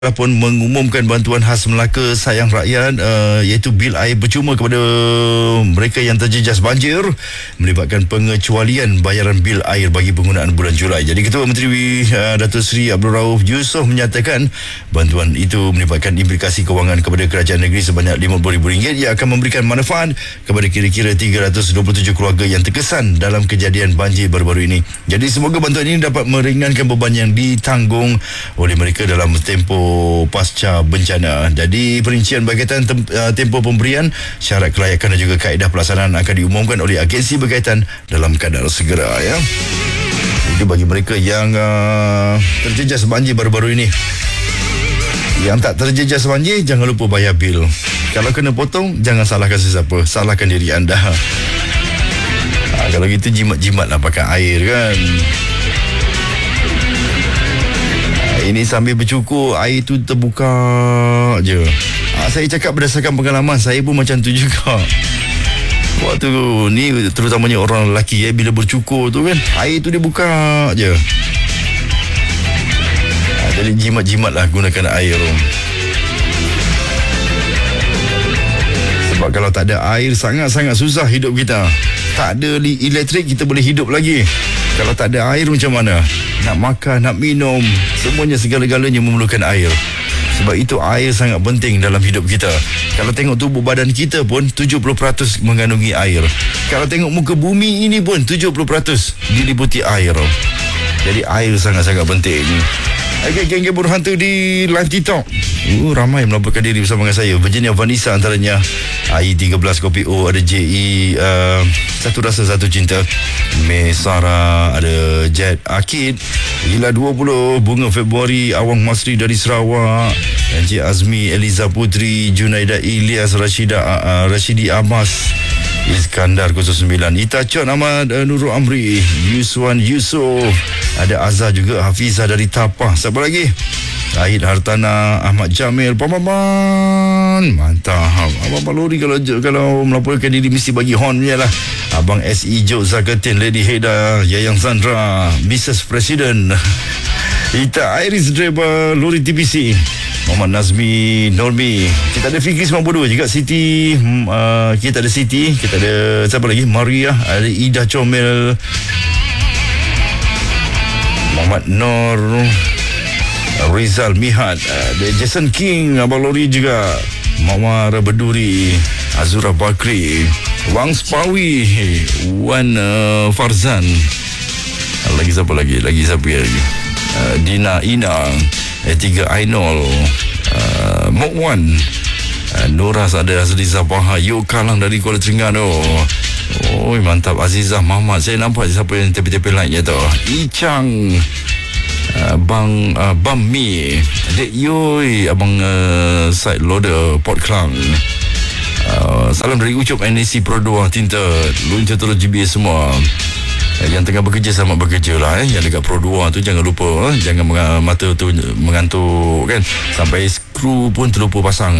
pun mengumumkan bantuan khas Melaka Sayang Rakyat iaitu bil air percuma kepada mereka yang terjejas banjir melibatkan pengecualian bayaran bil air bagi penggunaan bulan Julai. Jadi Ketua Menteri Datuk Seri Abdul Rauf Yusof menyatakan bantuan itu melibatkan implikasi kewangan kepada kerajaan negeri sebanyak RM50,000 yang akan memberikan manfaat kepada kira-kira 327 keluarga yang terkesan dalam kejadian banjir baru-baru ini. Jadi semoga bantuan ini dapat meringankan beban yang ditanggung oleh mereka dalam tempoh pasca bencana. Jadi perincian berkaitan tempoh pemberian, syarat kelayakan dan juga kaedah pelaksanaan akan diumumkan oleh agensi berkaitan dalam kadar segera, ya. Jadi bagi mereka yang terjejas banjir baru-baru ini, yang tak terjejas banjir, jangan lupa bayar bil. Kalau kena potong, jangan salahkan sesiapa, salahkan diri anda. Kalau gitu jimat-jimatlah pakai air, kan. Ini sambil bercukur, air tu terbuka je. Saya cakap berdasarkan pengalaman, saya pun macam tu juga. Waktu ni terutamanya orang lelaki, bila bercukur tu kan, air tu dia buka je. Jadi jimat-jimat lah gunakan air tu. Sebab kalau tak ada air, sangat-sangat susah hidup kita. Tak ada elektrik, kita boleh hidup lagi. Kalau tak ada air macam mana? Nak makan, nak minum, semuanya segala-galanya memerlukan air. Sebab itu air sangat penting dalam hidup kita. Kalau tengok tubuh badan kita pun 70% mengandungi air. Kalau tengok muka bumi ini pun 70% diliputi air. Jadi air sangat-sangat penting. Okey, geng-geng buruh hantu di live TikTok. Ramai melaporkan diri bersama dengan saya. Virginia Vanessa antaranya. AI13 Kopi O, ada JE Satu Rasa Satu Cinta, Mesara, ada Jet Akid, Gila 20, Bunga Februari, Awang Masri dari Sarawak, Encik Azmi, Eliza Putri, Junaida Ilyas, Rashidi Abbas, Iskandar 09, Ita Chon Ahmad, Nurul Amri, Yuswan Yusof, ada Azhar juga, Hafizah dari Tapah. Siapa lagi? Ahid Hartana, Ahmad Jamil, Paman. Mantap. Abang Lori kalau melaporkan diri mesti bagi horn je lah. Abang SE Jok Zakatin, Lady Heda, Yayang Sandra, Mrs. President, Ita Iris Driver, Lori TPC, Muhammad Nazmi, Normi. Kita ada Fikri 92 juga, Siti, kita ada Siti, kita ada siapa lagi? Maria, ada Ida Comel, Muhammad Nur, Rizal Mihat, Jason King, Abang Lori juga, Mawar Beduri, Azura Bakri, Wang Spawi, Wan Farzan. Lagi siapa lagi? Dina Ina, Tiga Ainol, Mokwan, Noras, ada Azriza Baha, Yuk Kalang dari Kuala Terengganu. Oh, mantap. Azizah Muhammad, saya nampak siapa yang tepi-tepi lainnya tu. Ichang, Bang Mi, Dek Yoi, Abang Side Loader Port Klang. Salam dari Ucup NAC Pro 2 Tinta, Lunca terus GBS semua. Yang tengah bekerja, selamat bekerja lah. Yang dekat Pro 2 tu jangan lupa, jangan mata tu mengantuk kan, sampai skru pun terlupa pasang.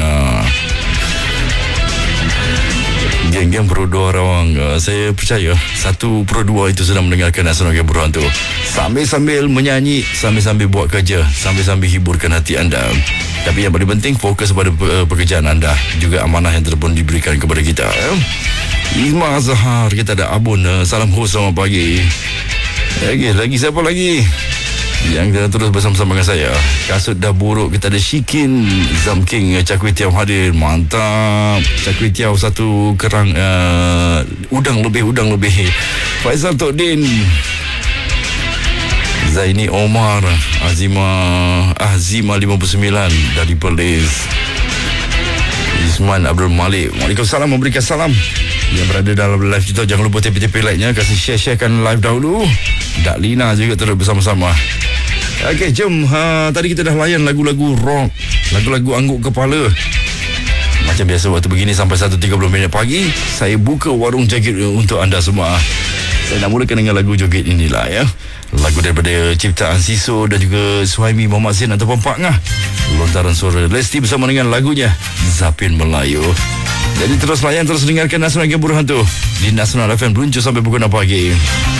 Geng-geng Pro 2 Rawang, saya percaya satu Pro 2 itu sedang mendengarkan Nasional Geng Buruh Hantu sambil-sambil menyanyi, sambil-sambil buat kerja, sambil-sambil hiburkan hati anda. Tapi yang paling penting, fokus pada pekerjaan anda, juga amanah yang telah diberikan kepada kita. Izma Azhar, kita ada Abun, salam host, selamat pagi. Lagi siapa lagi yang terus bersama-sama dengan saya? Kasut dah buruk, kita ada Shikin, Zamking, Cakwitiau hadir, mantap. Cakwitiau satu kerang, udang lebih. Faizal Tokdin, Zaini Omar, Azima 59 dari Perlis, Isman Abdul Malik. Waalaikumsalam, memberikan salam yang berada dalam live kita. Jangan lupa tepi-tepi like-nya, kasih share-sharekan live dahulu. Dak Lina juga terus bersama-sama. Okey, jom. Tadi kita dah layan lagu-lagu rock, lagu-lagu angguk kepala. Macam biasa waktu begini sampai 1.30 pagi, saya buka warung joget untuk anda semua. Saya nak mulakan dengan lagu joget inilah, ya. Lagu daripada ciptaan Siso dan juga Suhaimi Muhammad Zain ataupun Pak Ngah. Lontaran suara Lesti bersama dengan lagunya Zapin Melayu. Jadi terus layan, terus dengarkan Nasional Geng Buruh Hantu di Nasional FM Beluncur sampai pukul 6 pagi.